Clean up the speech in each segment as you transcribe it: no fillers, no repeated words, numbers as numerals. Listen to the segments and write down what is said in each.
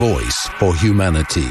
Voice for Humanity.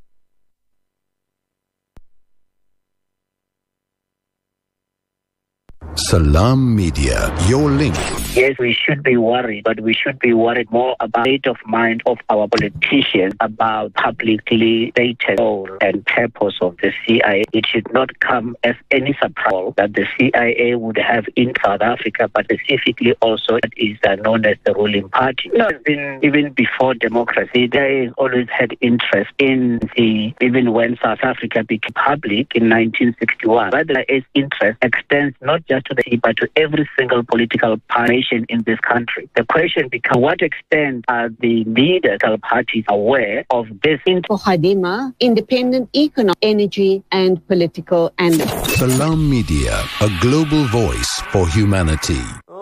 Salam Media, your link. Yes, we should be worried, but we should be worried more about the state of mind of our politicians about publicly stated goal and purpose of the CIA. It should not come as any surprise that the CIA would have in South Africa, but specifically also that is known as the ruling party. Even before democracy, there has always had interest in even when South Africa became public in 1961. Rather, its interest extends not just to the sea, but to every single political party in this country. The question becomes, what extent are the leaders of parties aware of this? For Khadima, independent economic, energy and political analyst. Salam Media, a global voice for humanity.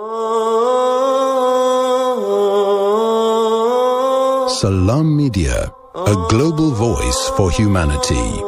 Salam Media, a global voice for humanity.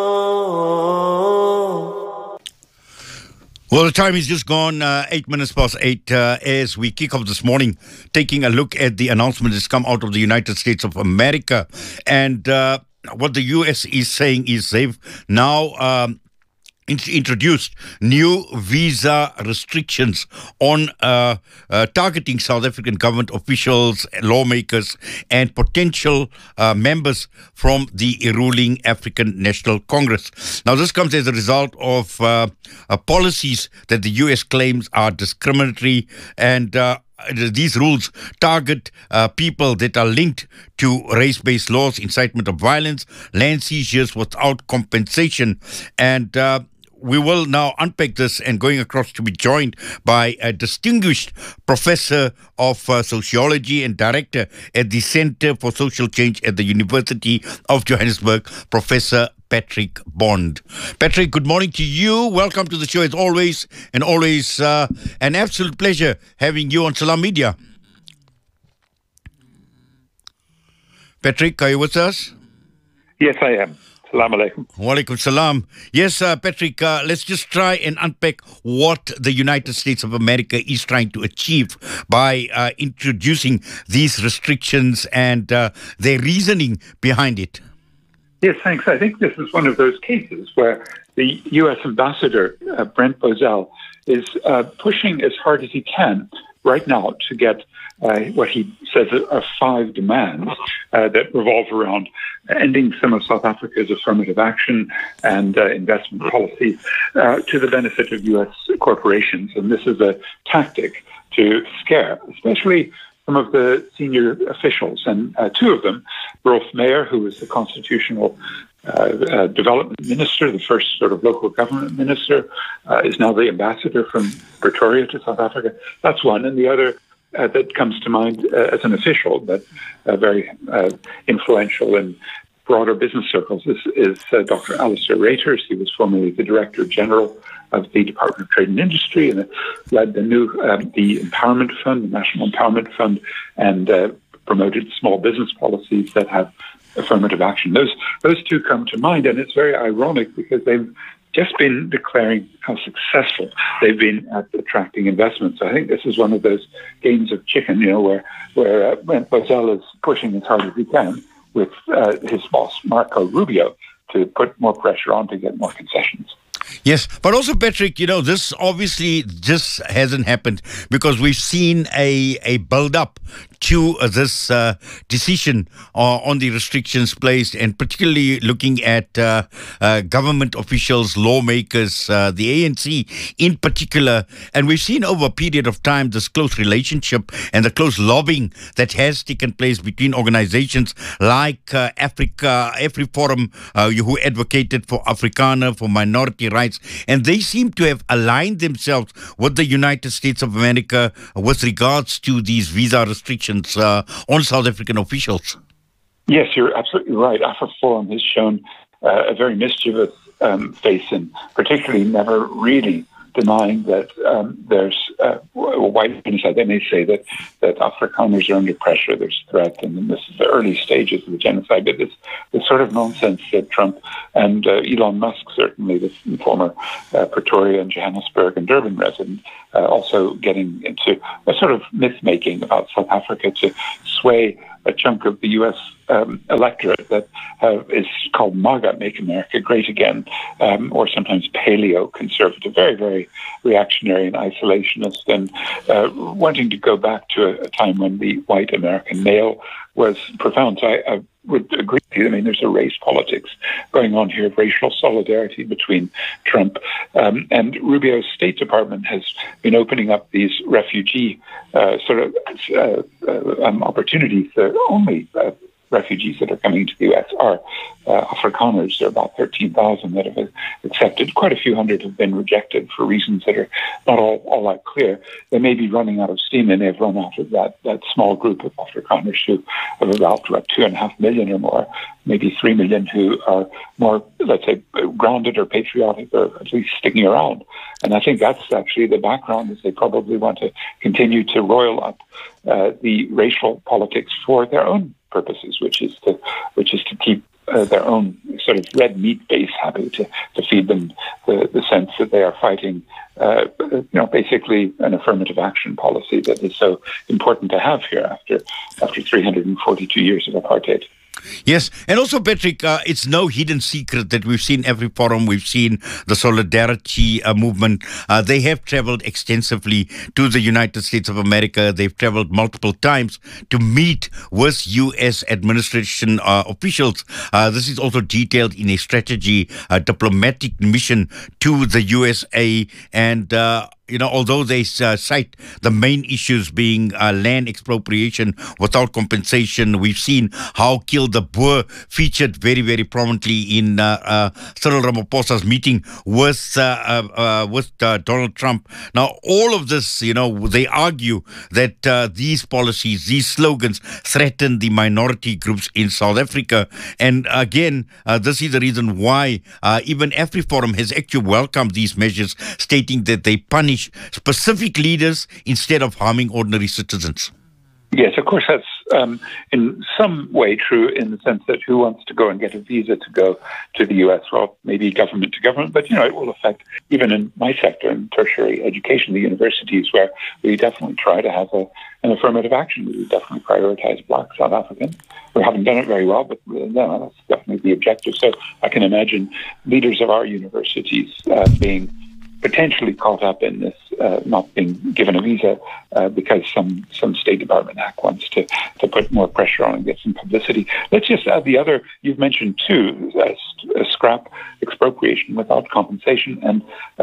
Well, the time is just gone, 8 minutes past 8, as we kick off this morning, taking a look at the announcement that's come out of the United States of America. And what the U.S. is saying is they've now introduced new visa restrictions on targeting South African government officials, lawmakers, and potential members from the ruling African National Congress. Now, this comes as a result of policies that the U.S. claims are discriminatory, and these rules target people that are linked to race-based laws, incitement of violence, land seizures without compensation, and we will now unpack this and going across to be joined by a distinguished professor of sociology and director at the Center for Social Change at the University of Johannesburg, Professor Patrick Bond. Patrick, good morning to you. Welcome to the show as always, and always an absolute pleasure having you on Salam Media. Patrick, are you with us? Yes, I am. Salam alaikum. Walaikum salam. Yes, Patrick, let's just try and unpack what the United States of America is trying to achieve by introducing these restrictions and their reasoning behind it. Yes, thanks. I think this is one of those cases where the U.S. ambassador, Brent Bozell, is pushing as hard as he can right now to get what he says are 5 demands that revolve around ending some of South Africa's affirmative action and investment policies to the benefit of U.S. corporations. And this is a tactic to scare, especially some of the senior officials. And 2 of them, Rolf Meyer, who was the constitutional development minister, the first sort of local government minister, is now the ambassador from Pretoria to South Africa. That's one. And the other that comes to mind as an official, but very influential in broader business circles, is Dr. Alistair Reuters. He was formerly the Director General of the Department of Trade and Industry and led the Empowerment Fund, the National Empowerment Fund, and promoted small business policies that have affirmative action. Those 2 come to mind, and it's very ironic because they've just been declaring how successful they've been at attracting investment. So I think this is one of those games of chicken, where Brent Bozell is pushing as hard as he can with his boss, Marco Rubio, to put more pressure on to get more concessions. Yes, but also, Patrick, this obviously just hasn't happened because we've seen a build-up to this decision on the restrictions placed, and particularly looking at government officials, lawmakers, the ANC in particular. And we've seen over a period of time this close relationship and the close lobbying that has taken place between organizations like AfriForum, who advocated for Afrikaner, for minority rights, and they seem to have aligned themselves with the United States of America with regards to these visa restrictions on South African officials. Yes, you're absolutely right. AfriForum has shown a very mischievous face, and particularly never really denying that there's white genocide. They may say that Afrikaners are under pressure, there's threat, and this is the early stages of the genocide. But this sort of nonsense that Trump and Elon Musk, certainly the former Pretoria and Johannesburg and Durban resident, also getting into a sort of myth-making about South Africa to sway a chunk of the U.S. electorate that is called MAGA, Make America Great Again, or sometimes paleo-conservative, very, very reactionary and isolationist, and wanting to go back to a time when the white American male was profound. So I would agree with you. I mean, there's a race politics going on here of racial solidarity between Trump and Rubio's State Department has been opening up these refugee opportunities. The only refugees that are coming to the U.S. are Afrikaners. There are about 13,000 that have accepted. Quite a few hundred have been rejected for reasons that are not all that clear. They may be running out of steam, and they've run out of that small group of Afrikaners who have about 2.5 million or more, maybe 3 million who are more, let's say, grounded or patriotic, or at least sticking around. And I think that's actually the background, is they probably want to continue to roil up the racial politics for their own purposes, which is to keep their own sort of red meat base happy, to feed them the sense that they are fighting, basically an affirmative action policy that is so important to have here after 342 years of apartheid. Yes, and also, Patrick, it's no hidden secret that we've seen every forum, we've seen the Solidarity movement. They have traveled extensively to the United States of America. They've traveled multiple times to meet with U.S. administration officials. This is also detailed in a strategy, diplomatic mission to the USA, and although they cite the main issues being land expropriation without compensation, we've seen how Kill the Boer featured very, very prominently in Cyril Ramaphosa's meeting with Donald Trump. Now, all of this, they argue that these policies, these slogans threaten the minority groups in South Africa. And again, this is the reason why even AfriForum has actually welcomed these measures, stating that they punish specific leaders instead of harming ordinary citizens. Yes, of course, that's in some way true, in the sense that who wants to go and get a visa to go to the U.S.? Well, maybe government to government, but, it will affect, even in my sector, in tertiary education, the universities, where we definitely try to have an affirmative action. We definitely prioritize Black South Africans. We haven't done it very well, but that's definitely the objective. So I can imagine leaders of our universities being potentially caught up in this, not being given a visa because some State Department hack wants to put more pressure on and get some publicity. Let's just add the other, you've mentioned too, scrap expropriation without compensation, and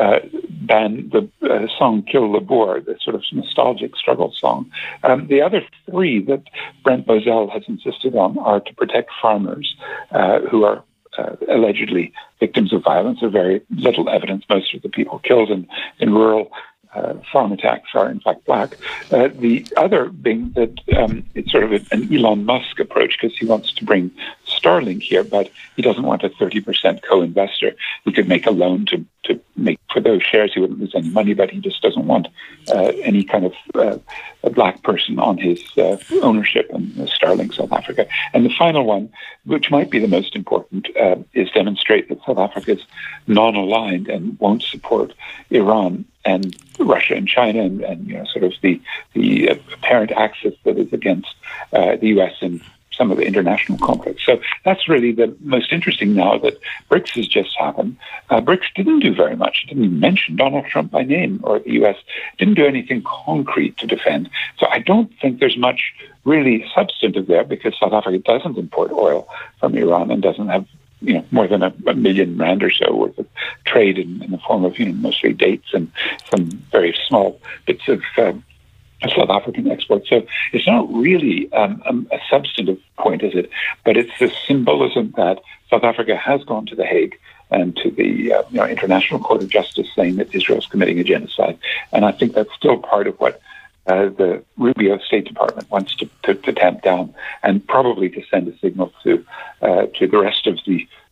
ban the song Kill the Boer, the sort of nostalgic struggle song. The other three that Brent Bozell has insisted on are to protect farmers who are allegedly victims of violence. There's very little evidence. Most of the people killed in rural farm attacks are in fact Black. The other being that it's sort of an Elon Musk approach, because he wants to bring Starlink here, but he doesn't want a 30% co-investor. He could make a loan to make for those shares. He wouldn't lose any money, but he just doesn't want any kind of a Black person on his ownership in Starlink South Africa. And the final one, which might be the most important, is demonstrate that South Africa is non-aligned and won't support Iran and Russia and China and sort of the apparent axis that is against the U.S. and some of the international conflicts. So that's really the most interesting now that BRICS has just happened. BRICS didn't do very much. It didn't even mention Donald Trump by name, or the U.S. didn't do anything concrete to defend. So I don't think there's much really substantive there, because South Africa doesn't import oil from Iran and doesn't have more than a million rand or so worth of trade in the form of mostly dates and some very small bits of South African exports. So it's not really a substantive point, is it? But it's the symbolism that South Africa has gone to The Hague and to the International Court of Justice, saying that Israel is committing a genocide. And I think that's still part of what the Rubio State Department wants to tamp down, and probably to send a signal to the rest of the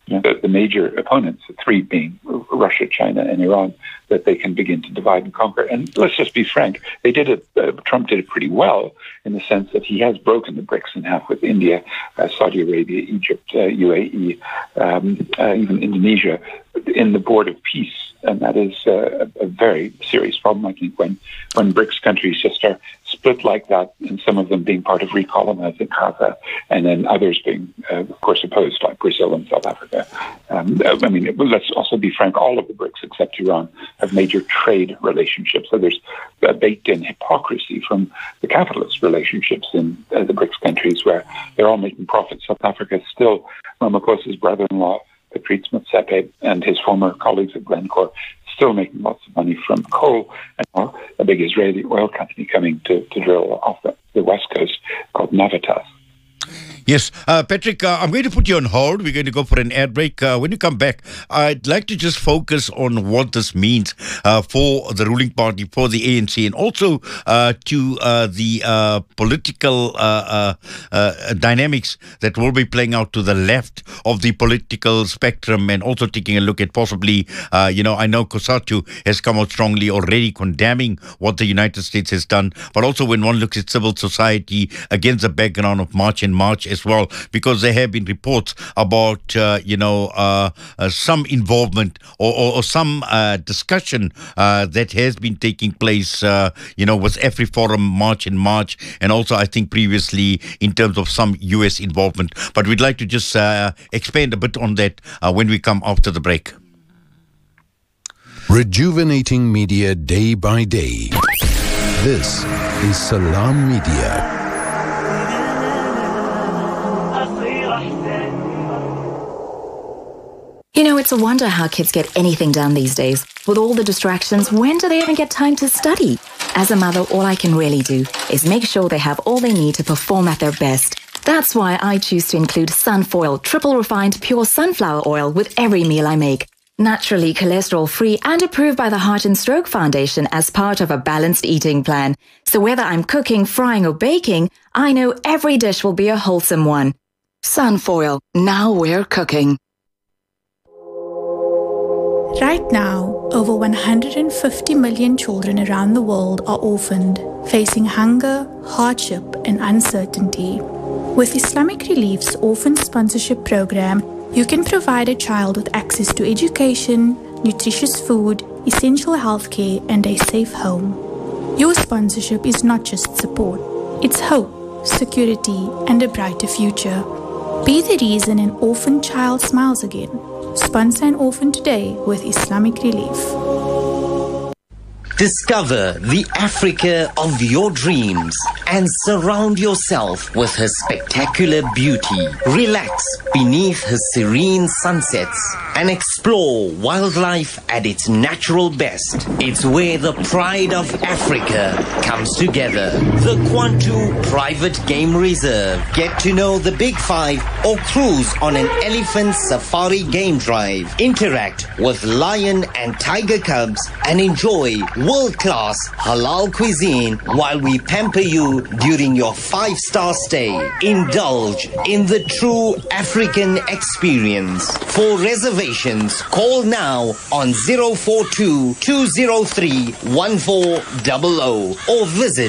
the major opponents, the three being Russia, China, and Iran, that they can begin to divide and conquer. And let's just be frank, they did it. Trump did it pretty well in the sense that he has broken the BRICS in half with India, Saudi Arabia, Egypt, UAE, even Indonesia, in the Board of Peace. And that is a very serious problem, I think, when BRICS countries just are split like that, and some of them being part of recolonizing Gaza, and then others being, of course, opposed, like Brazil and South Africa. Let's also be frank, all of the BRICS, except Iran, have major trade relationships. So there's baked-in hypocrisy from the capitalist relationships in the BRICS countries, where they're all making profits. South Africa is still Ramaphosa's brother-in-law, Patrice Motsepe, and his former colleagues at Glencore, still making lots of money from coal, and now a big Israeli oil company coming to drill off the west coast called Navitas. Yes. Patrick, I'm going to put you on hold. We're going to go for an ad break. When you come back, I'd like to just focus on what this means for the ruling party, for the ANC, and also to the political dynamics that will be playing out to the left of the political spectrum, and also taking a look at possibly, I know COSATU has come out strongly already condemning what the United States has done, but also when one looks at civil society against the background of March and March as well, because there have been reports about, some involvement or some discussion that has been taking place, with AfriForum March and March, and also I think previously in terms of some U.S. involvement. But we'd like to just expand a bit on that when we come after the break. Rejuvenating media day by day. This is Salam Media. It's a wonder how kids get anything done these days. With all the distractions, when do they even get time to study? As a mother, all I can really do is make sure they have all they need to perform at their best. That's why I choose to include Sunfoil, triple refined pure sunflower oil with every meal I make. Naturally cholesterol-free and approved by the Heart and Stroke Foundation as part of a balanced eating plan. So whether I'm cooking, frying or baking, I know every dish will be a wholesome one. Sunfoil, now we're cooking. Right now, over 150 million children around the world are orphaned, facing hunger, hardship, and uncertainty. With Islamic Relief's Orphan Sponsorship Program, you can provide a child with access to education, nutritious food, essential healthcare, and a safe home. Your sponsorship is not just support, it's hope, security, and a brighter future. Be the reason an orphan child smiles again. Sponsor an orphan today with Islamic Relief. Discover the Africa of your dreams and surround yourself with her spectacular beauty. Relax beneath her serene sunsets and explore wildlife at its natural best. It's where the pride of Africa comes together. The Kwantu Private Game Reserve. Get to know the Big Five or cruise on an elephant safari game drive. Interact with lion and tiger cubs and enjoy world-class halal cuisine while we pamper you during your 5-star stay. Indulge in the true African experience. For reservations, call now on 042-203-1400 or visit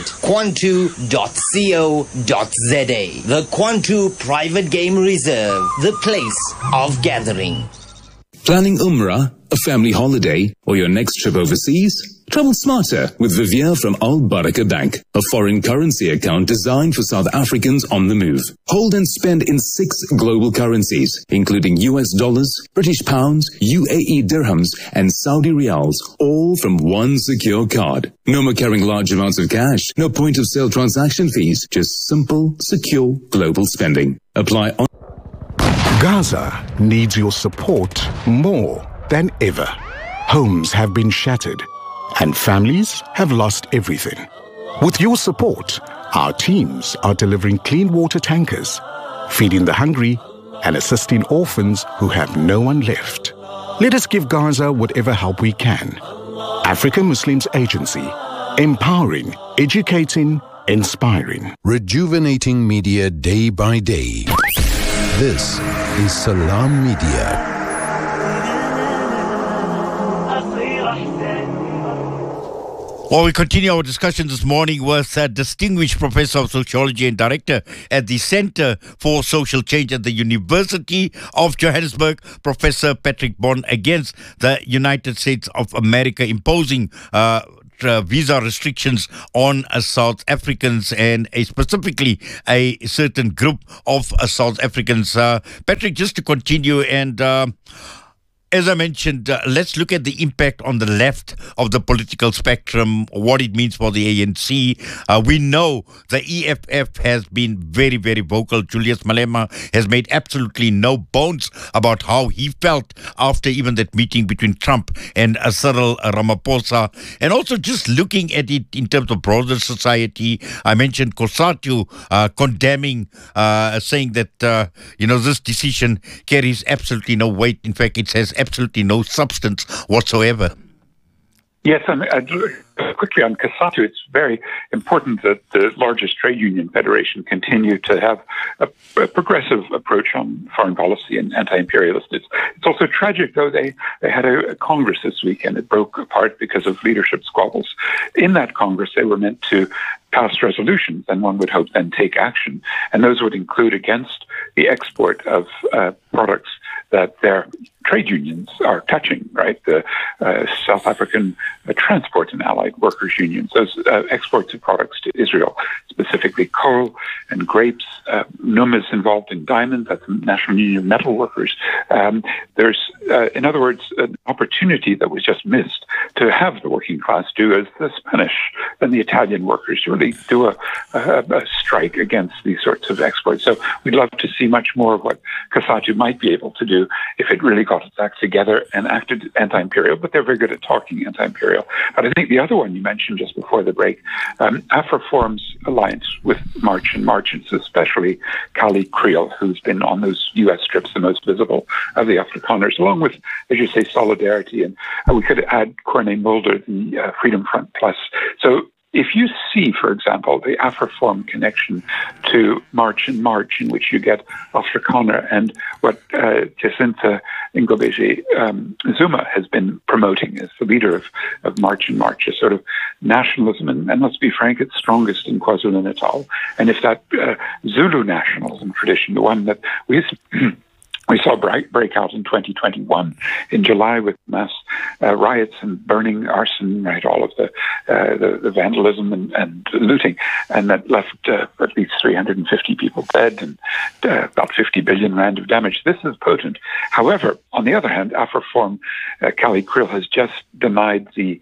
kwantu.co.za. The Kwantu Private Game Reserve, the place of gathering. Planning Umrah, a family holiday, or your next trip overseas? Travel smarter with Vivier from Al Baraka Bank, a foreign currency account designed for South Africans on the move. Hold and spend in 6 global currencies, including US dollars, British pounds, UAE dirhams, and Saudi riyals, all from one secure card. No more carrying large amounts of cash, no point of sale transaction fees, just simple, secure global spending. Apply on. Gaza needs your support more than ever. Homes have been shattered and families have lost everything. With your support, our teams are delivering clean water tankers, feeding the hungry, and assisting orphans who have no one left. Let us give Gaza whatever help we can. African Muslims Agency, empowering, educating, inspiring. Rejuvenating media day by day. This is Salam Media. Well, we continue our discussion this morning with distinguished professor of sociology and director at the Centre for Social Change at the University of Johannesburg, Professor Patrick Bond, against the United States of America imposing visa restrictions on South Africans and specifically a certain group of South Africans. Patrick, just to continue and as I mentioned, let's look at the impact on the left of the political spectrum, what it means for the ANC. We know the EFF has been very, very vocal. Julius Malema has made absolutely no bones about how he felt after even that meeting between Trump and Cyril Ramaphosa. And also just looking at it in terms of broader society, I mentioned COSATU condemning, saying that, this decision carries absolutely no weight. In fact, it has absolutely no substance whatsoever. Yes, and quickly on COSATU, it's very important that the largest trade union federation continue to have a progressive approach on foreign policy and anti-imperialist. It's also tragic, though, they had a Congress this week and it broke apart because of leadership squabbles. In that Congress, they were meant to pass resolutions, and one would hope then take action. And those would include against the export of products that their trade unions are touching, right? The South African Transport and Allied Workers Unions, those exports of products to Israel, specifically coal and grapes. NUM is involved in diamonds, that's the National Union of Metal Workers. There's, in other words, an opportunity that was just missed to have the working class do as the Spanish and the Italian workers really do a strike against these sorts of exports. So we'd love to see much more of what COSATU might be able to do if it really got its act together and acted anti-imperial, but they're very good at talking anti-imperial. But I think the other one you mentioned just before the break, AfriForum's alliance with March and March, especially Kali Creel, who's been on those U.S. trips the most visible of the Afrikaners, along with, as you say, Solidarity, and we could add Corne Mulder, the Freedom Front Plus. So if you see, for example, the AfriForum connection to March and March, in which you get Afrikaner and what Jacinta Ngobese Zuma has been promoting as the leader of March and March, a sort of nationalism, and let's be frank, it's strongest in KwaZulu-Natal. And if that Zulu nationalism tradition, the one that we saw break out in 2021 in July with mass riots and burning, arson, right? All of the vandalism and looting, and that left at least 350 people dead and about 50 billion rand of damage. This is potent. However, on the other hand, AfriForum, Kali Creel has just denied the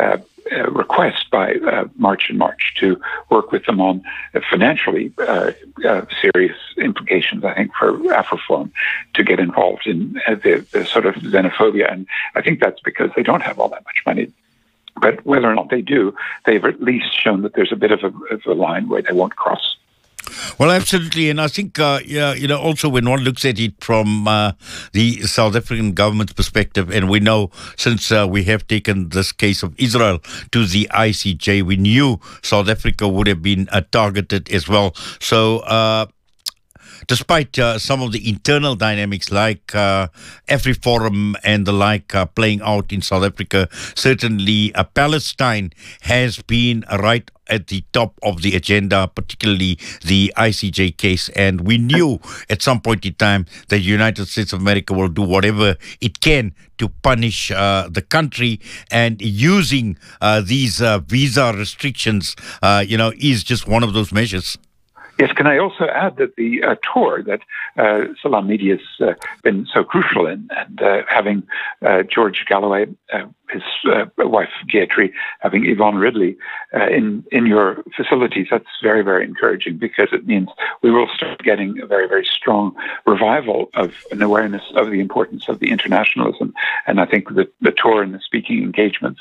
request by March and March to work with them on financially serious implications, I think, for AfriForum to get involved in the sort of xenophobia. And I think that's because they don't have all that much money. But whether or not they do, they've at least shown that there's a bit of a line where they won't cross. Well, absolutely. And I think, also when one looks at it from the South African government's perspective, and we know since we have taken this case of Israel to the ICJ, we knew South Africa would have been targeted as well. So, despite some of the internal dynamics like AfriForum and the like playing out in South Africa, certainly Palestine has been right at the top of the agenda, particularly the ICJ case. And we knew at some point in time that the United States of America will do whatever it can to punish the country, and using these visa restrictions, is just one of those measures. Yes, can I also add that the tour that Salam Media has been so crucial in, and having George Galloway, his wife Gayatri, having Yvonne Ridley in your facilities, that's very, very encouraging, because it means we will start getting a very, very strong revival of an awareness of the importance of the internationalism. And I think that the tour and the speaking engagements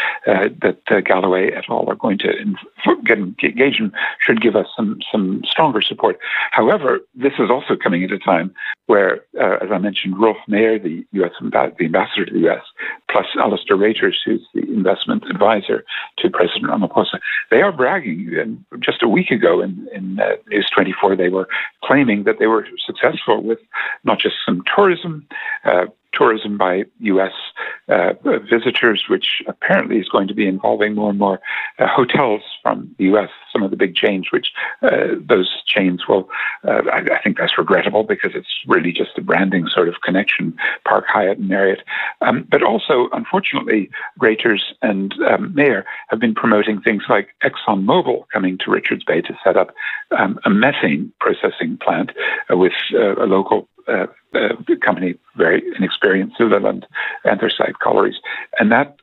that Galloway et al. Are going to get engaged in should give us some stronger support. However, this is also coming at a time where as I mentioned, Rolf Mayer, the ambassador to the U.S., plus Alistair Reuters, who's the investment advisor to President Ramaphosa. They are bragging. And just a week ago in News 24, they were claiming that they were successful with not just some tourism by U.S. Visitors, which apparently is going to be involving more and more hotels from the U.S., some of the big chains, which those chains will, I think that's regrettable because it's really just a branding sort of connection, Park Hyatt and Marriott. But also, unfortunately, Reuters and Mayer have been promoting things like ExxonMobil coming to Richards Bay to set up a methane processing plant with a local company, very inexperienced, Sutherland Anthracite Collieries. And that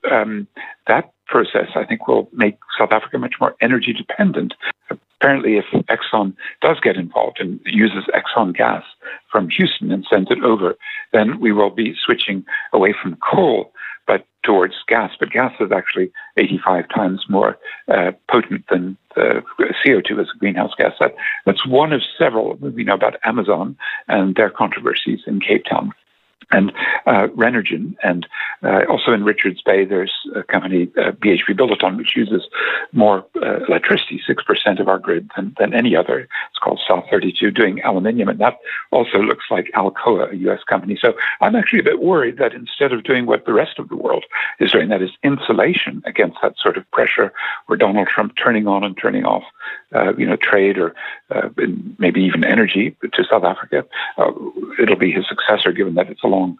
process, I think, will make South Africa much more energy dependent. Apparently, if Exxon does get involved and uses Exxon gas from Houston and sends it over, then we will be switching away from coal, but towards gas. But gas is actually 85 times more potent than CO2 as a greenhouse gas. That's one of several. We know about Amazon and their controversies in Cape Town. And Renergen, and also in Richards Bay, there's a company, BHP Billiton, which uses more electricity, 6% of our grid than any other. It's called South 32, doing aluminium, and that also looks like Alcoa, a U.S. company. So I'm actually a bit worried that instead of doing what the rest of the world is doing, that is insulation against that sort of pressure, where Donald Trump turning on and turning off, trade or maybe even energy to South Africa, it'll be his successor, given that it's a long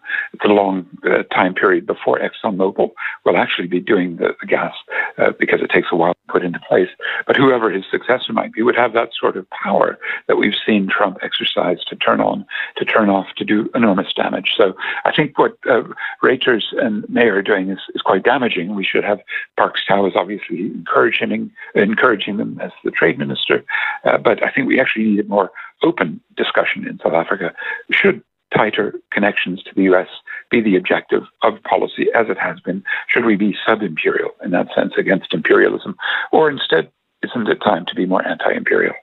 time period before ExxonMobil will actually be doing the gas because it takes a while to put into place. But whoever his successor might be would have that sort of power that we've seen Trump exercise to turn on, to turn off, to do enormous damage. So I think what Reuters and Mayer are doing is quite damaging. We should have Parks Towers obviously encouraging them as the trade minister. But I think we actually need a more open discussion in South Africa. Should tighter connections to the U.S. be the objective of policy, as it has been? Should we be sub-imperial in that sense against imperialism? Or instead, isn't it time to be more anti-imperial?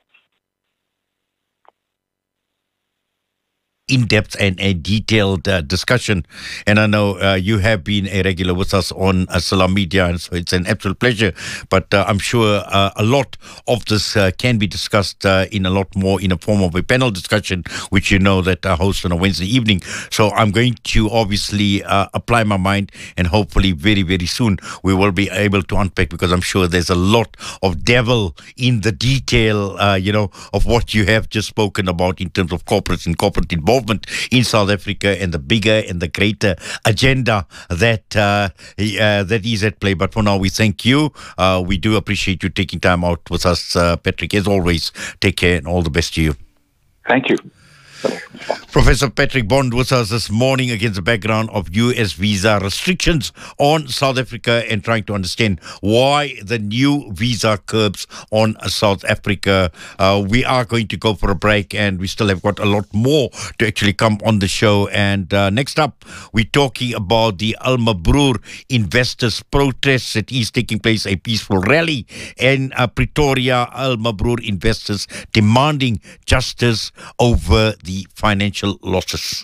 In-depth and a detailed discussion. And I know you have been a regular with us on Salam Media, and so it's an absolute pleasure. But I'm sure a lot of this can be discussed in a lot more in a form of a panel discussion, which you know that I host on a Wednesday evening. So I'm going to obviously apply my mind, and hopefully very, very soon we will be able to unpack, because I'm sure there's a lot of devil in the detail, of what you have just spoken about in terms of corporate involvement in South Africa and the bigger and the greater agenda that is at play. But for now, we thank you. We do appreciate you taking time out with us, Patrick. As always, take care and all the best to you. Thank you. Professor Patrick Bond with us this morning against the background of U.S. visa restrictions on South Africa, and trying to understand why the new visa curbs on South Africa. We are going to go for a break, and we still have got a lot more to actually come on the show. And next up, we're talking about the Al Mabroor investors' protests. It is taking place, a peaceful rally in Pretoria. Al Mabroor investors demanding justice over the financial losses.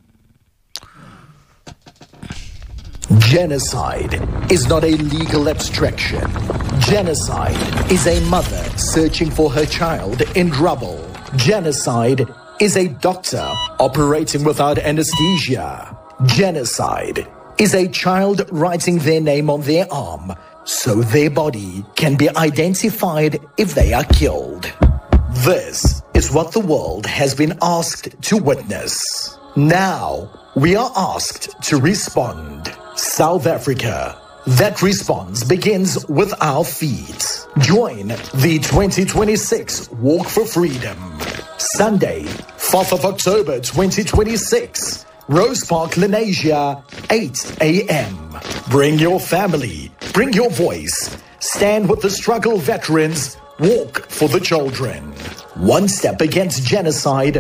Genocide is not a legal abstraction. Genocide is a mother searching for her child in rubble. Genocide is a doctor operating without anesthesia. Genocide is a child writing their name on their arm so their body can be identified if they are killed. This is what the world has been asked to witness. Now, we are asked to respond. South Africa. That response begins with our feet. Join the 2026 Walk for Freedom. Sunday, 4th of October 2026. Rose Park, Lenasia, 8 a.m. Bring your family. Bring your voice. Stand with the struggle veterans. Walk for the children. One step against genocide.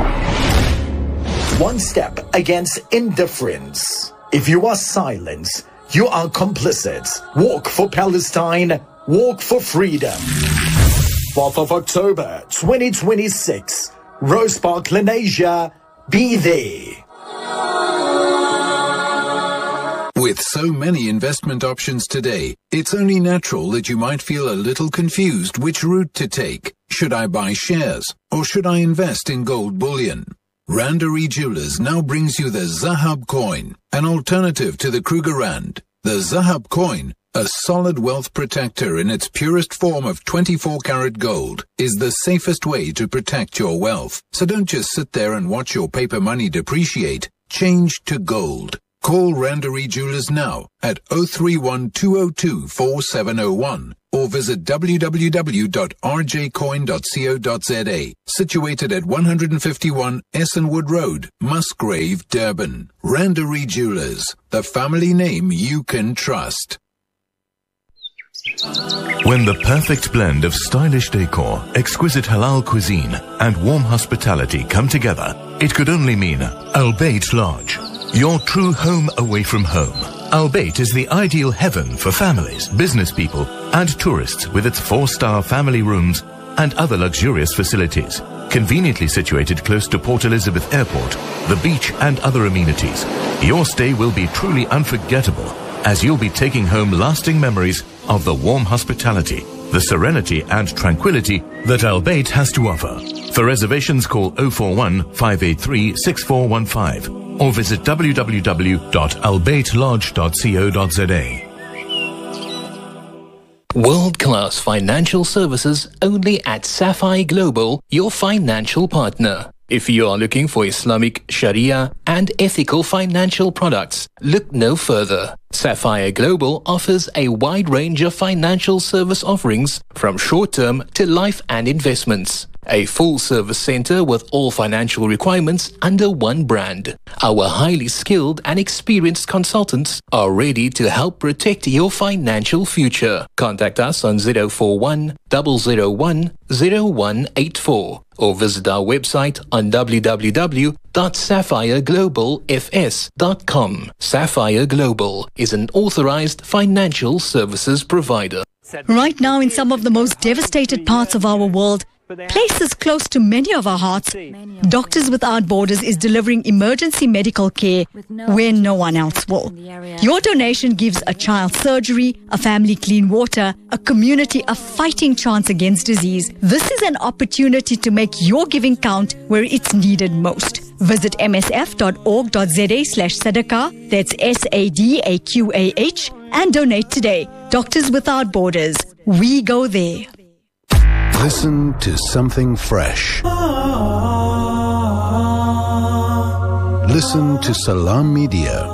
One step against indifference. If you are silent, you are complicit. Walk for Palestine. Walk for freedom. 4th of October 2026. Rose Park, Lenasia. Be there. With so many investment options today, it's only natural that you might feel a little confused which route to take. Should I buy shares or should I invest in gold bullion? Randery Jewelers now brings you the Zahab coin, an alternative to the Kruger Rand. The Zahab coin, a solid wealth protector in its purest form of 24-karat gold, is the safest way to protect your wealth. So don't just sit there and watch your paper money depreciate. Change to gold. Call Randery Jewelers now at 031-202-4701 or visit www.rjcoin.co.za, situated at 151 Essenwood Road, Musgrave, Durban. Randery Jewelers, the family name you can trust. When the perfect blend of stylish decor, exquisite halal cuisine, and warm hospitality come together, it could only mean Al Bayt Lodge. Your true home away from home. Al Bayt is the ideal heaven for families, business people, and tourists with its 4-star family rooms and other luxurious facilities. Conveniently situated close to Port Elizabeth Airport, the beach, and other amenities. Your stay will be truly unforgettable, as you'll be taking home lasting memories of the warm hospitality, the serenity and tranquility that Al Bayt has to offer. For reservations, call 041-583-6415 or visit www.albaytlodge.co.za. World-class financial services only at Sapphire Global, your financial partner. If you are looking for Islamic, Sharia, and ethical financial products, look no further. Sapphire Global offers a wide range of financial service offerings from short-term to life and investments. A full-service center with all financial requirements under one brand. Our highly skilled and experienced consultants are ready to help protect your financial future. Contact us on 041 001 0184 or visit our website on www.sapphireglobalfs.com. Sapphire Global is an authorized financial services provider. Right now, in some of the most devastated parts of our world, places close to many of our hearts, Doctors Without Borders is delivering emergency medical care where no one else will. Your donation gives a child surgery, a family clean water, a community a fighting chance against disease. This is an opportunity to make your giving count where it's needed most. Visit msf.org.za/sadaqah, that's SADAQAH, and donate today. Doctors Without Borders. We go there. Listen to something fresh. Listen to Salam Media.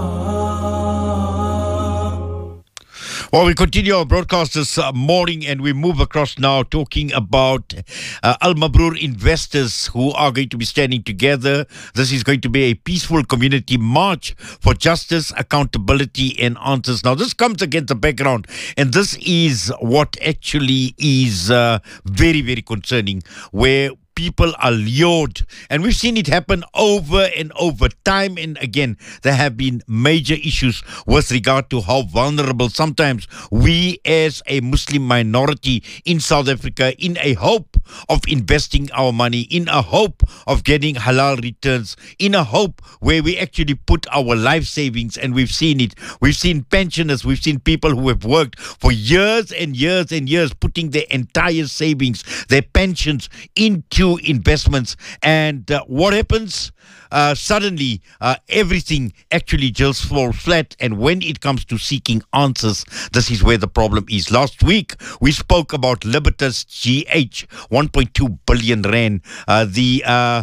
Well, we continue our broadcast this morning and we move across now talking about Al Mabrur investors who are going to be standing together. This is going to be a peaceful community march for justice, accountability and answers. Now, this comes against the background, and this is what actually is very, very concerning, where people are lured, and we've seen it happen over and over, time and again. There have been major issues with regard to how vulnerable sometimes we as a Muslim minority in South Africa, in a hope of investing our money, in a hope of getting halal returns, in a hope where we actually put our life savings, and we've seen it. We've seen pensioners, we've seen people who have worked for years and years and years, putting their entire savings, their pensions into investments, and what happens? Suddenly everything actually just falls flat, and when it comes to seeking answers, this is where the problem is. Last week we spoke about Libertas GH, 1.2 billion rand. The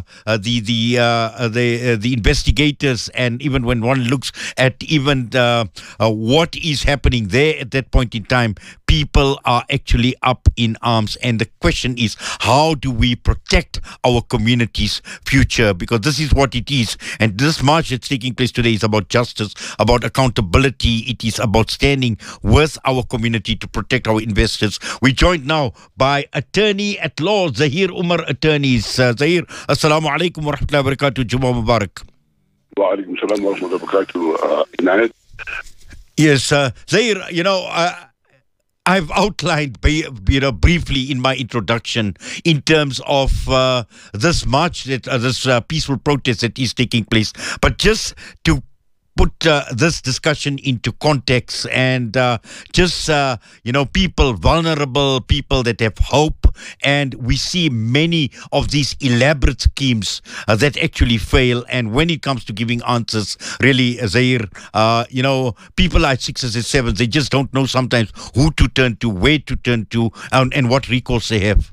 investigators, and even when one looks at even what is happening there at that point in time, people are actually up in arms, and the question is, how do we protect our community's future? Because this is what it is, and this march that's taking place today is about justice, about accountability. It is about standing with our community to protect our investors. We're joined now by attorney at law Zahir Umar Attorneys. Zahir, assalamu alaikum wa rahmatullahi wa barakatuh. Jummah Mubarak. Wa alaikum salam wa rahmatullahi wa barakatuh. Yes, Zahir, you know, I've outlined, briefly in my introduction in terms of this march, this peaceful protest that is taking place. But just to put this discussion into context and people, vulnerable people that have hope, and we see many of these elaborate schemes that actually fail. And when it comes to giving answers, really, Zair, people are 6s and 7s. They just don't know sometimes who to turn to, where to turn to, and what recourse they have.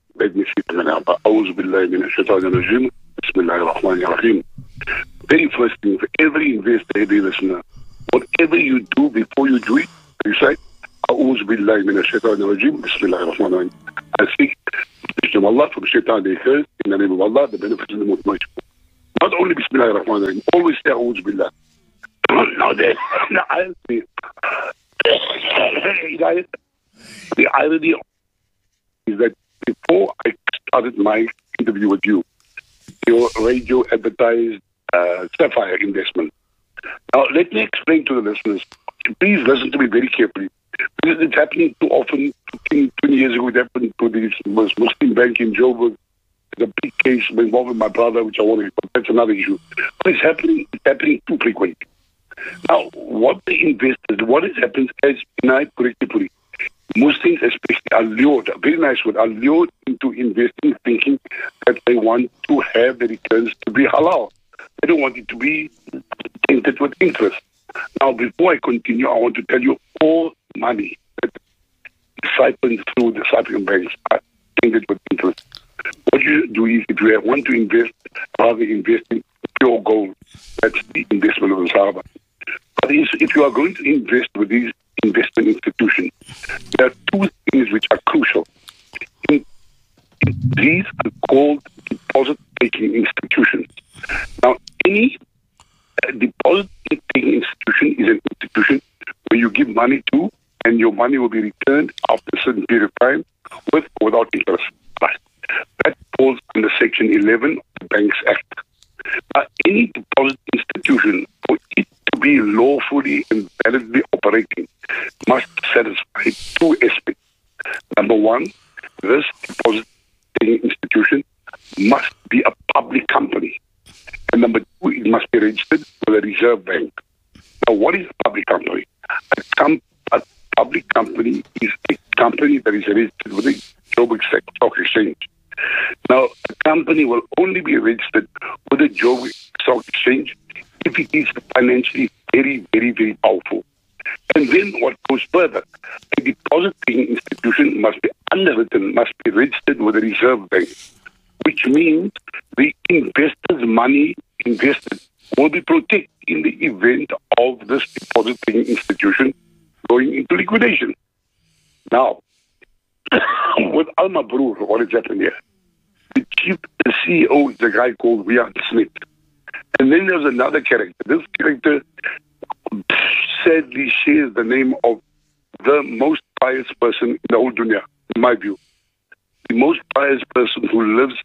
Very first thing, for every investor, every listener, whatever you do before you do it, you say, أعوذ بالله من الشيطان الرجيم بسم الله الرحمن الرحيم. I seek protection of Allah from shaitan, they curse, in the name of Allah, the benefits of the most merciful. Not only Bismillah ar-Rahman ar-Rahim, always say أعوذ بالله. Now the irony is that before I started my interview with you, your radio advertised Sapphire investment. Now, let me explain to the listeners. Please listen to me very carefully. Because it's happening too often. 15, 20 years ago, it happened to the Muslim bank in Joburg. There's a big case involving my brother, which I want to, but that's another issue. But it's happening too frequently. Now, what has happened, as I correctly put it, Muslims especially are lured, a very nice word, are lured into investing thinking that they want to have the returns to be halal. They don't want it to be tainted with interest. Now, before I continue, I want to tell you all money that is siphoned through the Cyprian banks are tainted with interest. What you do is, if you want to invest, rather invest in pure gold. That's the investment of the Sahaba. But if you are going to invest with these investment institutions, there are two things which are crucial. These are called deposit-taking institutions. Now, any deposit-taking institution is an institution where you give money to, and your money will be returned after a certain period of time, with or without interest. That falls under Section 11 of the Banks Act. Now, any deposit institution, for it to be lawfully and validly operating, must satisfy two aspects. Number one, this deposit-taking institution must be a public company. And number two, it must be registered with the Reserve Bank. Now, what is a public company? A public company is a company that is registered with the Joburg Stock Exchange. Now, a company will only be registered with the Joburg Stock Exchange if it is financially very, very, very powerful. And then what goes further? A deposit-taking institution must be underwritten, must be registered with the Reserve Bank, which means the investor's money invested will be protected in the event of this deposit-taking institution going into liquidation. Now, with Al Mabrur, what has happened here? The CEO is a guy called Rian Smith. And then there's another character. This character sadly shares the name of the most pious person in the whole dunya, in my view. The most pious person who lives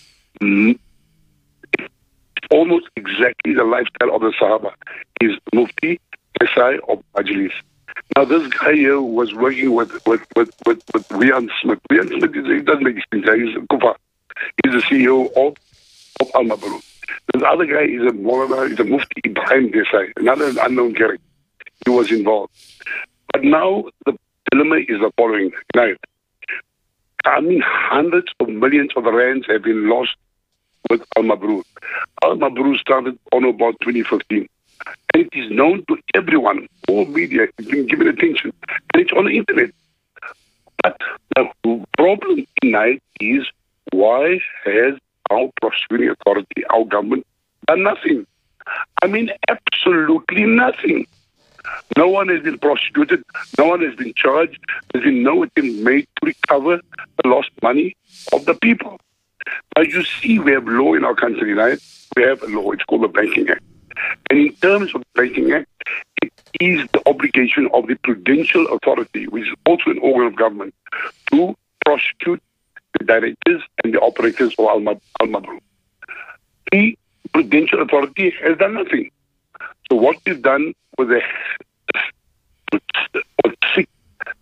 almost exactly the lifestyle of the Sahaba is Mufti Esai of Majlis. Now, this guy here was working with Rian Smith. Rian Smith, he doesn't make sense. He's a kufa. He's the CEO of Al Mabrur. This other guy is a Mufti Ibrahim Desai, another unknown character. He was involved. But now the dilemma is the following. Now, hundreds of millions of rands have been lost with Al Mabrur. Al Mabrur started on about 2015. And it is known to everyone. All media has been given attention. And it's on the internet. But the problem tonight is, why has our prosecuting authority, our government, done nothing? Absolutely nothing. No one has been prosecuted. No one has been charged. There's been no attempt made to recover the lost money of the people. Now, you see, we have law in our country, right? We have a law. It's called the Banking Act. And in terms of the Banking Act, it is the obligation of the Prudential Authority, which is also an organ of government, to prosecute the directors and the operators of Al Mabrur. The Prudential Authority has done nothing. So what we've done with 6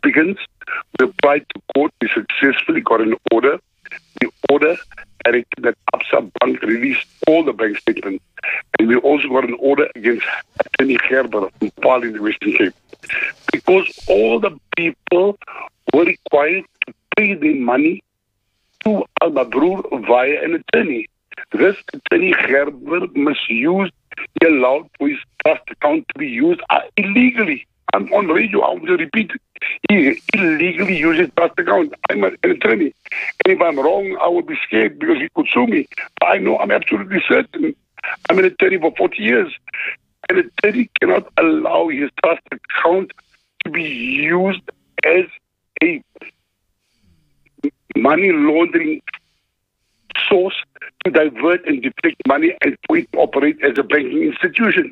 applicants. We applied to court. We successfully got an order. The order directed that Absa Bank release all the bank statements. And we also got an order against Attorney Gerber from Paarl in the Western Cape. Because all the people were required to pay their money to Al Mabroor via an attorney. This Attorney Gerber misused, he allowed for his trust account to be used illegally. I'm on radio, I will repeat it. He illegally used his trust account. I'm an attorney. And if I'm wrong, I will be scared because he could sue me. But I know, I'm absolutely certain. I'm an attorney for 40 years. An attorney cannot allow his trust account to be used as a money laundering source to divert and deflect money and for it to operate as a banking institution.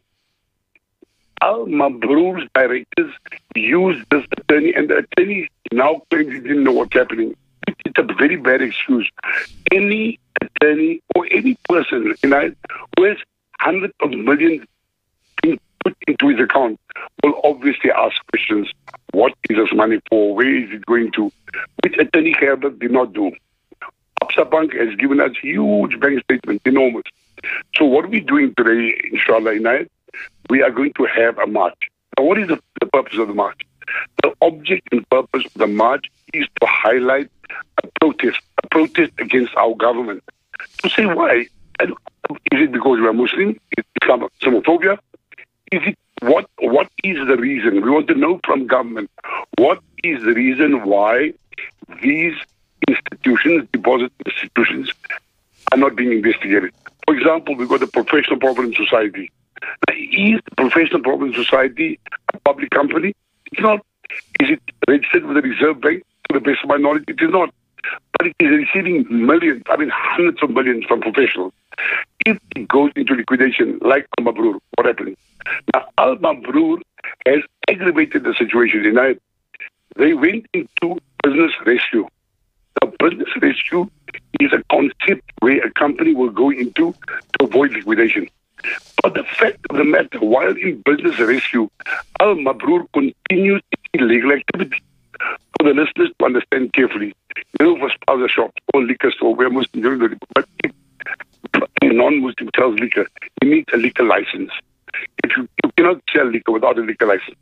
Al Mabroor's directors used this attorney, and the attorney now claims he didn't know what's happening. It's a very bad excuse. Any attorney or any person who has hundreds of millions being put into his account will obviously ask questions. What is this money for? Where is it going to? Which Attorney Gerber did not do. Absa Bank has given us huge bank statements, enormous. So what are we doing today, inshallah, Inayat? We are going to have a march. Now, what is the purpose of the march? The object and purpose of the march is to highlight a protest against our government. To say why? Is it because we are Muslim? Is it Islamophobia? Is it what is the reason? We want to know from government what is the reason why these institutions, deposit institutions, are not being investigated. For example, we've got the Professional Provident Society. Now, is the Professional Provident Society a public company? It's not. Is it registered with the Reserve Bank? To the best of my knowledge, it is not. But it is receiving millions, hundreds of millions from professionals. If it goes into liquidation, like Al Mabroor, what happens? Now, Al Mabroor has aggravated the situation. They went into business rescue. Now, business rescue is a concept where a company will go into to avoid liquidation. But the fact of the matter, while in business rescue, Al Mabroor continues its illegal activity. For the listeners to understand carefully, for spaza shops or liquor store where Muslims, but if a non-Muslim sells liquor, he needs a liquor license. If you cannot sell liquor without a liquor license,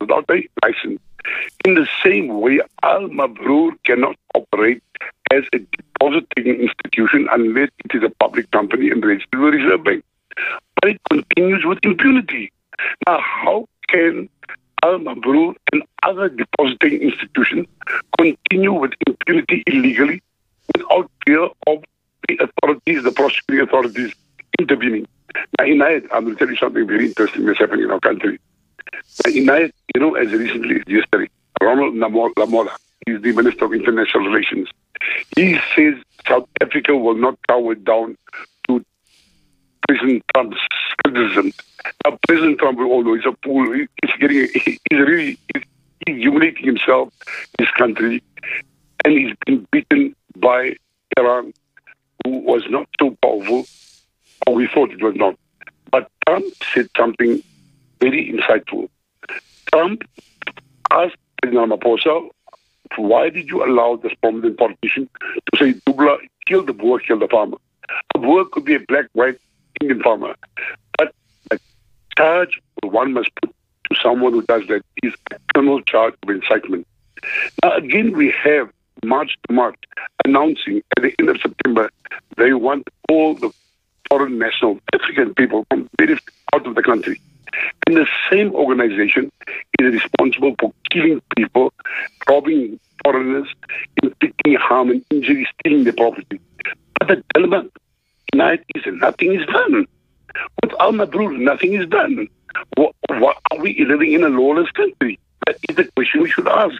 in the same way, Al Mabroor cannot operate as a depositing institution unless it is a public company and registered with the Reserve Bank. But it continues with impunity. Now, how can Al Mabroor and other depositing institutions continue with impunity illegally without fear of the authorities, the prosecuting authorities intervening? Now, Inayat, I'm going to tell you something very interesting that's happening in our country. Now, Inayat, as recently as yesterday, Ronald Lamola, he's the Minister of International Relations. He says South Africa will not cower down to President Trump's criticism. Now, President Trump, although he's a fool, he's humiliating himself, his country, and he's been beaten by Iran, who was not so powerful, or we thought it was not. But Trump said something very insightful. Trump asked President Ramaphosa, why did you allow this prominent politician to say, Dubla, kill the Boer, kill the farmer? A Boer could be a black, white, Indian farmer. But the charge one must put to someone who does that is a criminal charge of incitement. Now, again, we have March to March announcing at the end of September they want all the foreign national African people from various out of the country. And the same organization is responsible for killing people, robbing foreigners, inflicting harm and injury, stealing their property. But the dilemma tonight is nothing is done. With Al Mabroor, nothing is done. What are we living in a lawless country? That is the question we should ask.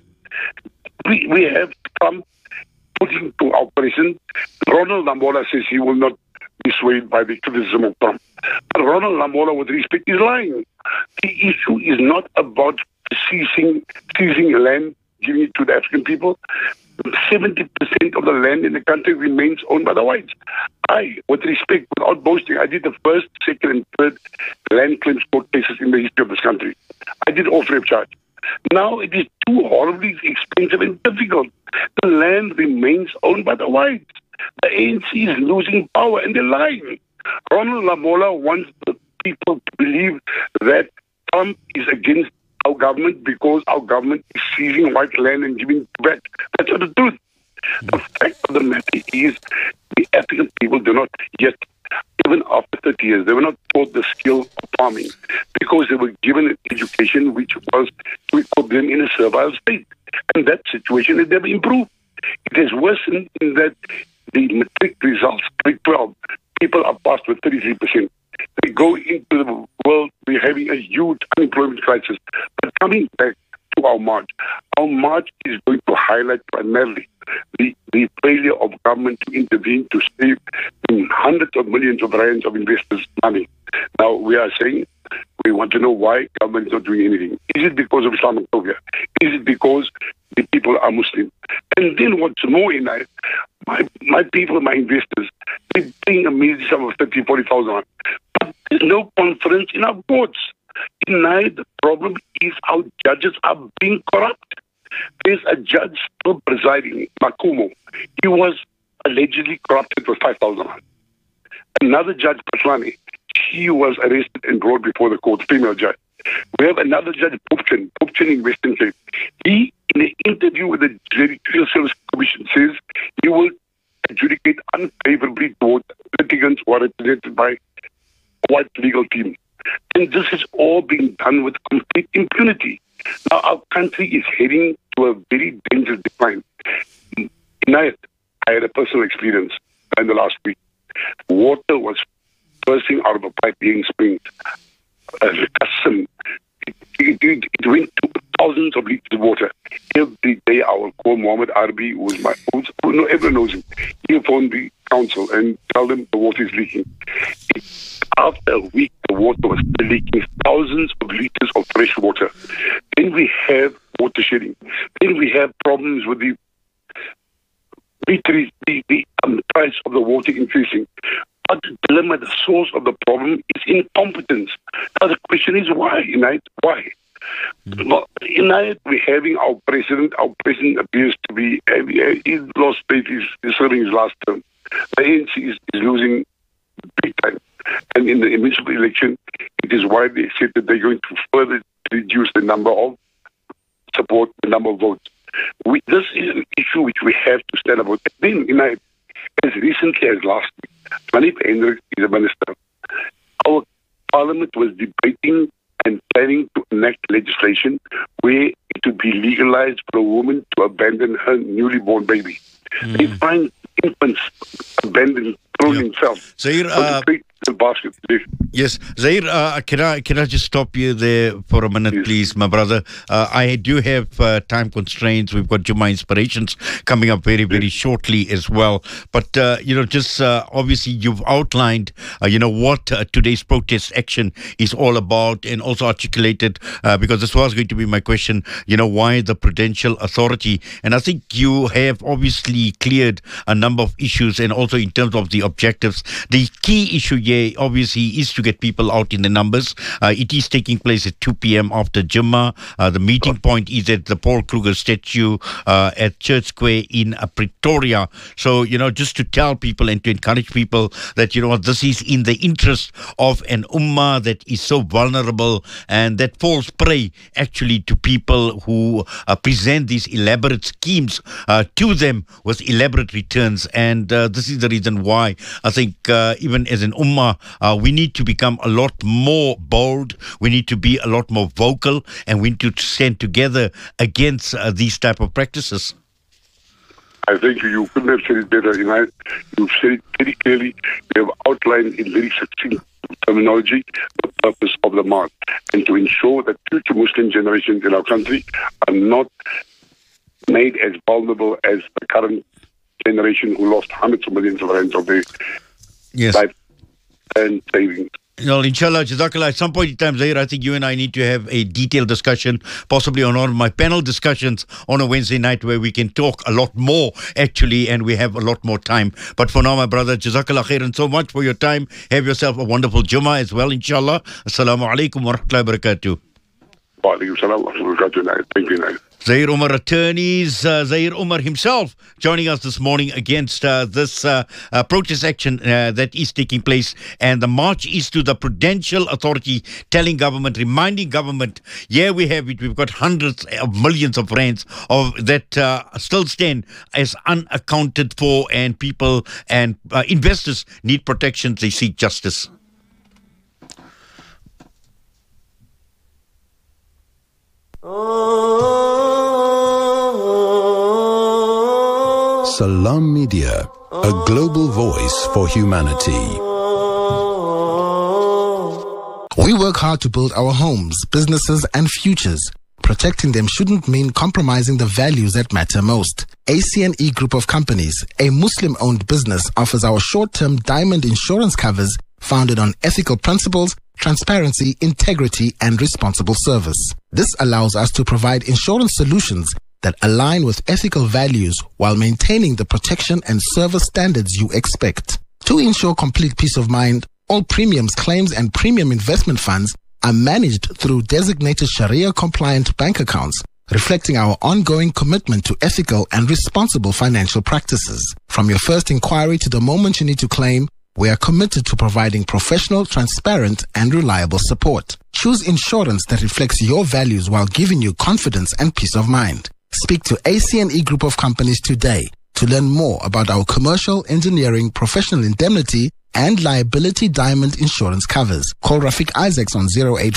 We have Trump putting to our president. Ronald Lamola says he will not be swayed by the criticism of Trump. But Ronald Lamola, with respect, is lying. The issue is not about seizing land, giving it to the African people. 70% of the land in the country remains owned by the whites. With respect, without boasting, I did the first, second, and third land claims court cases in the history of this country. I did all free of charge. Now it is too horribly expensive and difficult. The land remains owned by the whites. The ANC is losing power and they're lying. Ronald Lamola wants the people to believe that Trump is against our government because our government is seizing white land and giving it back. That's not the truth. The fact of the matter is the African people do not yet, even after 30 years, they were not taught the skill of farming because they were given an education which was to put them in a servile state. And that situation has never improved. It has worsened in that the matric results, grade 12, people are passed with 33%. They go into the world, we're having a huge unemployment crisis. But coming back to our march is going to highlight primarily the failure of government to intervene to save hundreds of millions of rands of investors' money. Now, we are saying we want to know why government is not doing anything. Is it because of Islamophobia? Is it because the people are Muslim? And then what's more in that, my people, my investors, they're paying a measly sum of 30,000, 40,000. But there's no confidence in our courts. Tonight, the problem is our judges are being corrupt. There's a judge still presiding, Makumo. He was allegedly corrupted for 5,000. Another judge, Patlani, she was arrested and brought before the court, female judge. We have another judge, Popchan in Western Cape. He, in an interview with the Judicial Service Commission, says he will adjudicate unfavorably towards litigants who are represented by a white legal team. And this is all being done with complete impunity. Now, our country is heading to a very dangerous decline. I had a personal experience in the last week. Water was bursting out of a pipe being springed. It went to thousands of liters of water. Every day I will call Muhammad Arbi, everyone knows him. He'll phone the council and tell them the water is leaking. After a week, the water was leaking thousands of liters of fresh water. Then we have water shedding. Then we have problems with the price of the water increasing. But the dilemma, the source of the problem is incompetence. Now the question is why, United? Why? Well, United, we're having our president. Our president appears to be, he's lost faith, he's serving his last term. The ANC is losing big time. And in the municipal election, it is widely said that they're going to further reduce the number of support, the number of votes. This is an issue which we have to stand about. Then, United, as recently as last week, Manip Hendricks is a minister. Our parliament was debating and planning to enact legislation where it would be legalized for a woman to abandon her newly born baby. They find infants abandoned, thrown themselves. Yes, Zahir, can I just stop you there for a minute, please, my brother? I do have time constraints. We've got Jummah Inspirations coming up very, very shortly as well. But, obviously you've outlined, what today's protest action is all about and also articulated, because this was going to be my question, why the Prudential Authority? And I think you have obviously cleared a number of issues and also in terms of the objectives. The key issue here, obviously, is to get people out in the numbers. It is taking place at 2 p.m. after Jummah. The meeting point is at the Paul Kruger statue at Church Square in Pretoria. So, just to tell people and to encourage people that, this is in the interest of an ummah that is so vulnerable and that falls prey actually to people who present these elaborate schemes to them with elaborate returns. And this is the reason why I think even as an ummah, we need to become a lot more bold. We need to be a lot more vocal, and we need to stand together against these type of practices. I think you couldn't have said it better. You've said it very clearly. You have outlined in very succinct terminology the purpose of the march, and to ensure that future Muslim generations in our country are not made as vulnerable as the current generation who lost hundreds of millions of rands of their life and savings. Inshallah, Jazakallah. At some point in time, Zahir, I think you and I need to have a detailed discussion, possibly on one of my panel discussions on a Wednesday night where we can talk a lot more, actually, and we have a lot more time. But for now, my brother, Jazakallah khairan so much for your time. Have yourself a wonderful Jummah as well, inshallah. Assalamu alaikum wa rahmatullahi wa barakatuh. Walaikum salam wa rahmatullahi. Thank you, Nail. Zahir Umar attorneys, Zahir Umar himself joining us this morning against this protest action that is taking place. And the march is to the Prudential Authority, telling government, reminding government, yeah, we have it. We've got hundreds of millions of rands that still stand as unaccounted for, and people and investors need protection. They seek justice. Salam Media, a global voice for humanity. We work hard to build our homes, businesses, and futures. Protecting them shouldn't mean compromising the values that matter most. ACNE Group of Companies, a Muslim-owned business, offers our short-term diamond insurance covers founded on ethical principles, transparency, integrity, and responsible service. This allows us to provide insurance solutions that align with ethical values while maintaining the protection and service standards you expect. To ensure complete peace of mind, all premiums, claims, and premium investment funds are managed through designated Sharia-compliant bank accounts, reflecting our ongoing commitment to ethical and responsible financial practices. From your first inquiry to the moment you need to claim, we are committed to providing professional, transparent, and reliable support. Choose insurance that reflects your values while giving you confidence and peace of mind. Speak to ACNE Group of Companies today to learn more about our commercial, engineering, professional indemnity, and liability diamond insurance covers. Call Rafiq Isaacs on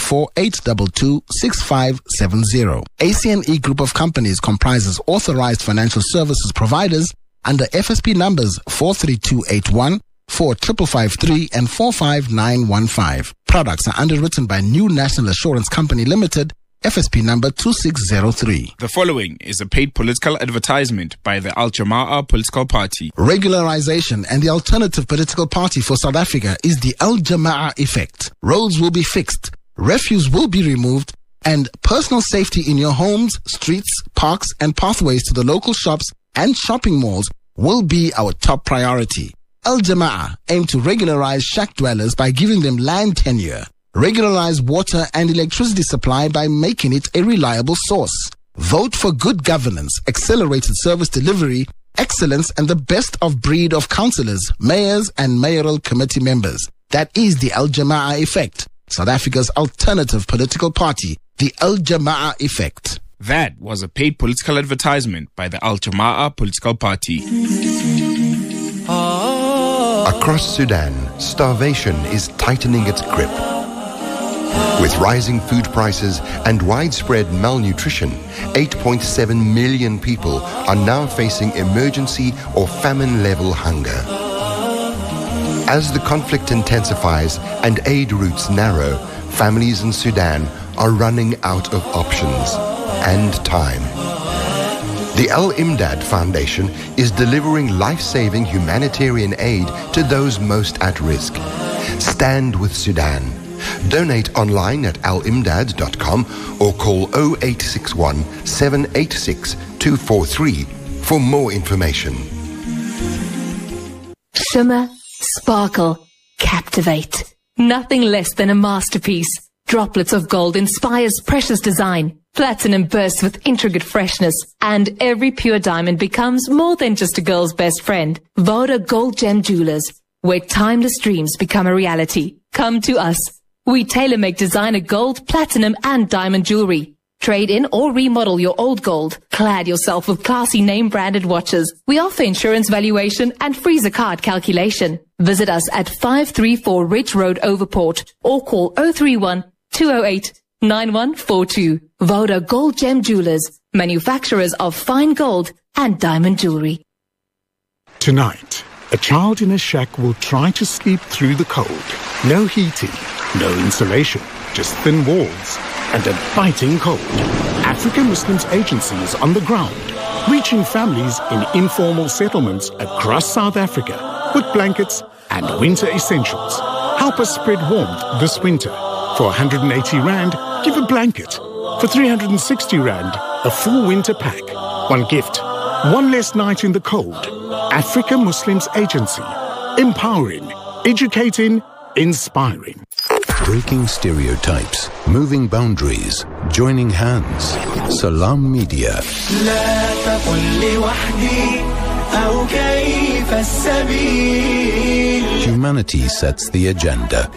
084-822-6570. ACNE Group of Companies comprises authorized financial services providers under FSP numbers 43281, 4553 and 45915. Products are underwritten by New National Assurance Company Limited, FSP number 2603. The following is a paid political advertisement by the Al Jama'ah political party. Regularization and the alternative political party for South Africa is the Al Jama'ah effect. Roads will be fixed, refuse will be removed, and personal safety in your homes, streets, parks, and pathways to the local shops and shopping malls will be our top priority. Al Jama'ah aim to regularize shack dwellers by giving them land tenure, regularize water and electricity supply by making it a reliable source. Vote for good governance, accelerated service delivery, excellence, and the best of breed of councillors, mayors, and mayoral committee members. That is the Al Jama'ah effect, South Africa's alternative political party, the Al Jama'ah effect. That was a paid political advertisement by the Al Jama'ah political party. Across Sudan, starvation is tightening its grip. With rising food prices and widespread malnutrition, 8.7 million people are now facing emergency or famine-level hunger. As the conflict intensifies and aid routes narrow, families in Sudan are running out of options and time. The Al Imdad Foundation is delivering life-saving humanitarian aid to those most at risk. Stand with Sudan. Donate online at alimdad.com or call 0861 786 243 for more information. Shimmer, sparkle, captivate. Nothing less than a masterpiece. Droplets of gold inspires precious design. Platinum bursts with intricate freshness, and every pure diamond becomes more than just a girl's best friend. Voda Gold Gem Jewelers, where timeless dreams become a reality. Come to us. We tailor-make designer gold, platinum, and diamond jewelry. Trade in or remodel your old gold. Clad yourself with classy name-branded watches. We offer insurance valuation and freezer card calculation. Visit us at 534 Ridge Road, Overport, or call 031-208-9142. Voda Gold Gem Jewelers, manufacturers of fine gold and diamond jewelry. Tonight, a child in a shack will try to sleep through the cold. No heating, no insulation, just thin walls and a biting cold. African Muslims Agency is on the ground, reaching families in informal settlements across South Africa with blankets and winter essentials. Help us spread warmth this winter. For 180 Rand, give a blanket. For 360 Rand, a full winter pack. One gift, one less night in the cold. Africa Muslims Agency. Empowering, educating, inspiring. Breaking stereotypes, moving boundaries, joining hands. Salam Media. Humanity sets the agenda.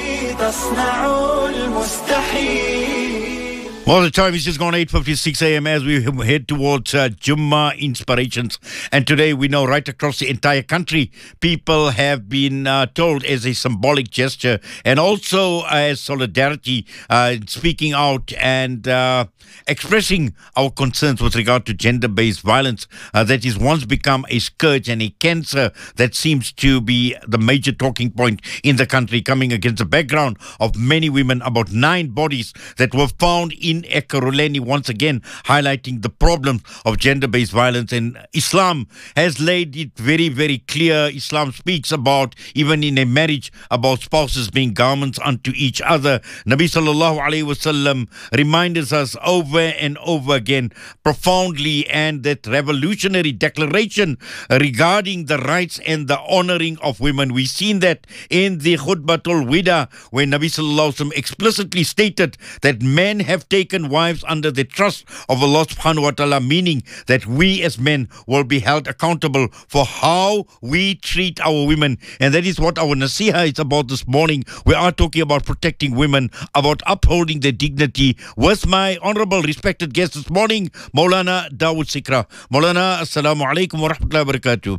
Well, the time is just gone 8:56 a.m. as we head towards Jummah inspirations. And today we know right across the entire country, people have been told as a symbolic gesture and also as solidarity, speaking out and expressing our concerns with regard to gender-based violence that is once become a scourge and a cancer that seems to be the major talking point in the country, coming against the background of many women, about 9 bodies that were found in Ekurhuleni, once again highlighting the problems of gender-based violence. And Islam has laid it very, very clear. Islam speaks about, even in a marriage, about spouses being garments unto each other. Nabi sallallahu alayhi wasallam reminds us over and over again profoundly, and that revolutionary declaration regarding the rights and the honoring of women. We've seen that in the Khutbatul Wida, where Nabi sallallahu alayhi wasallam explicitly stated that men have taken wives under the trust of Allah subhanahu wa ta'ala, meaning that we as men will be held accountable for how we treat our women. And that is what our Nasiha is about this morning. We are talking about protecting women, about upholding their dignity, with my honorable respected guest this morning, Maulana Dawood Sikra. Maulana, assalamu alaikum wa rahmatullahi wa barakatuh.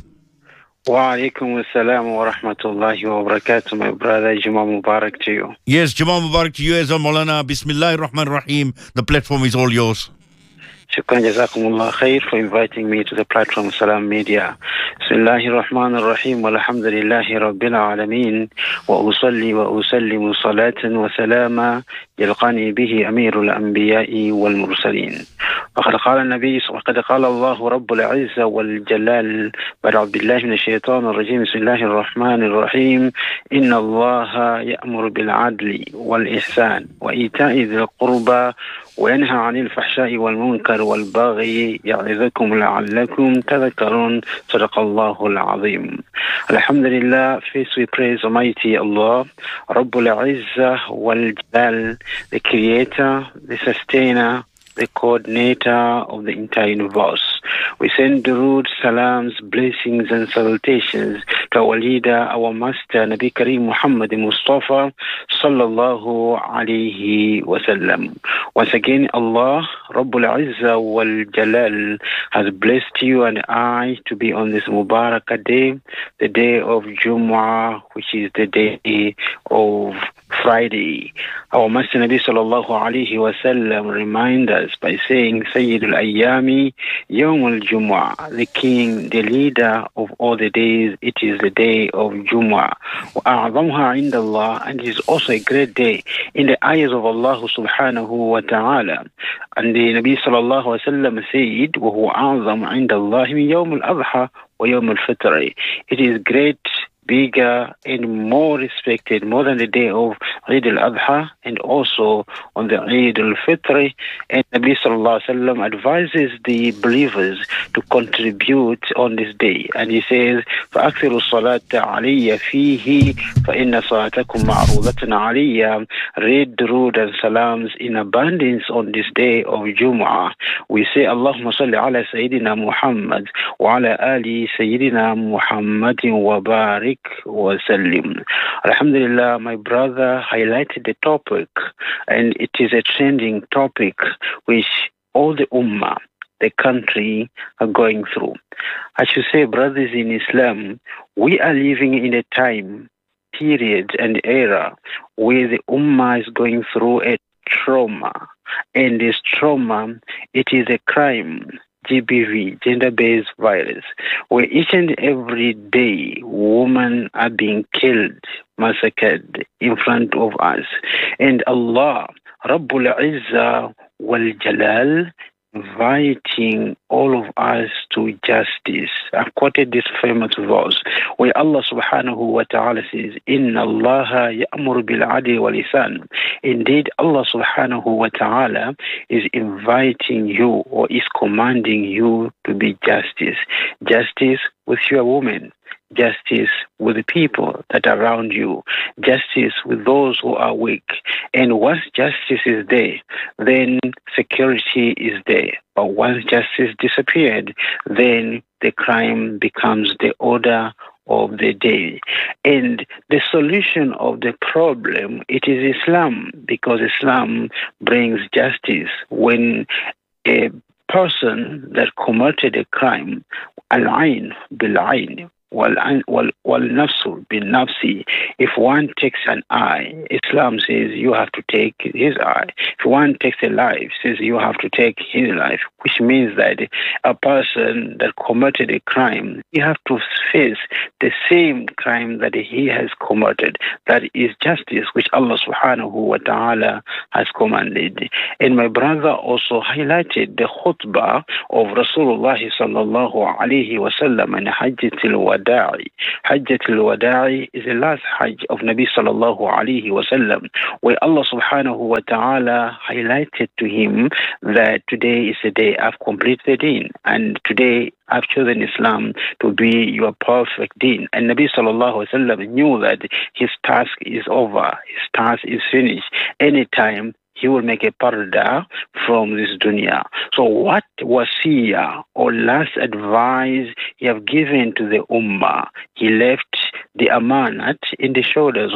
Wa alaikum assalam wa rahmatullahi wa barakatuh, my brother. Jummah Mubarak to you. Yes, Jummah Mubarak to you as well, Maulana. Bismillahir Rahmanir Rahim. The platform is all yours. Shukran jazakumullah khair for inviting me to the platform Salam Media. Bismillahir Rahmanir Rahim. Walhamdulillahi Rabbil Alameen. Wa usalli wa usallimu salatan wa salama yalqani bihi amirul anbiya'i wal mursaleen. وقد قال الله رب العزة والجلال بعد عبد الله من الشيطان الرجيم. بسم الله الرحمن الرحيم. إن الله يأمر بالعدل والإحسان وإيتاء ذي القربى وينهى عن الفحشاء والمنكر والبغي يعظكم لعلكم تذكرون. صدق الله العظيم. Alhamdulillah, first we praise Almighty Allah, Rabbul Izzah wal Jalal, the creator, the sustainer, the coordinator of the entire universe. We send durood, salams, blessings and salutations to our leader, our master, Nabi Kareem Muhammad Mustafa sallallahu alayhi wasallam. Once again, Allah, Rabbul Izzah wal Jalal, has blessed you and I to be on this Mubarak day, the day of Jumu'ah, which is the day of Friday. Our Master Nabi sallallahu alayhi wasallam reminds us by saying, Sayyidul Ayyami Yawmul Jumu'ah, the king, the leader of all the days, it is the day of Jumu'ah. وَأَعْظَمُهَا عِنْدَ اللَّهِ, and it is also a great day in the eyes of Allah subhanahu wa ta'ala. And the Nabi sallallahu alayhi wasallam said, وَهُوَ أَعْظَمُ عِنْدَ اللَّهِ مِنْ يَوْمِ الْأَضْحَى وَيَوْمِ الْفِطْرِ. It is great, bigger and more respected, more than the day of Eid al-Adha and also on the Eid al-Fitr. And Nabi sallallahu alaihi wasallam advises the believers to contribute on this day. And he says, فَأَكْثِرُوا الصَّلَاةَ عَلَيَّ فِيهِ فَإِنَّ صَلَاتَكُمْ مَعْرُوضَةٌ عَلَيَّ. Read durood and salams in abundance on this day of Jumu'ah. We say, Allahumma salli ala Sayyidina Muhammad wa ala ali Sayyidina Muhammadin wa barik wa sallim. Alhamdulillah, my brother highlighted the topic, and it is a trending topic which all the ummah, the country, are going through. I should say, brothers in Islam, we are living in a time, period and era where the ummah is going through a trauma, and this trauma, it is a crime. GBV, gender-based violence, where each and every day women are being killed, massacred in front of us. And Allah, Rabbul Izzah wal Jalal, inviting all of us to justice. I've quoted this famous verse where Allah subhanahu wa ta'ala says, Inna Allah ya'muru bil adli wal ihsan. Indeed, Allah subhanahu wa ta'ala is inviting you or is commanding you to be justice. Justice with your woman. justice with the people that are around you, justice with those who are weak. And once justice is there, then security is there. But once justice disappeared, then the crime becomes the order of the day. And the solution of the problem, it is Islam, because Islam brings justice. When a person that committed a crime, al-ain bil-ain, wal-nafsu bin-nafsi, if one takes an eye, Islam says you have to take his eye. If one takes a life, says you have to take his life, which means that a person that committed a crime, you have to face the same crime that he has committed. That is justice, which Allah subhanahu wa ta'ala has commanded. And my brother also highlighted the khutbah of Rasulullah sallallahu alayhi wa sallam and Hajjatul Wada'i. Hajjatul Wada'i is the last Hajj of Nabi sallallahu alayhi wa sallam, where Allah subhanahu wa ta'ala highlighted to him that today is the day I've completed the deen, and today I've chosen Islam to be your perfect deen. And Nabi sallallahu alaihi wasallam knew that his task is over, his task is finished. Anytime he will make a parda from this dunya. So what wasiyah or last advice he have given to the ummah? He left the amanat in the shoulders